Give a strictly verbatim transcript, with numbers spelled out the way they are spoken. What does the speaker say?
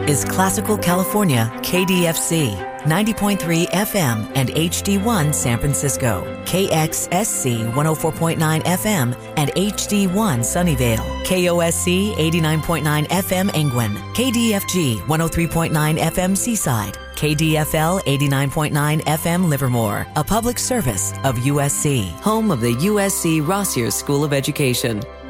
is Classical California K D F C, ninety point three F M and H D one San Francisco, K X S C one oh four point nine F M and H D one Sunnyvale, K O S C eighty-nine point nine F M Angwin, K D F G one oh three point nine F M Seaside, K D F L eighty-nine point nine F M Livermore, a public service of U S C, home of the U S C Rossier School of Education.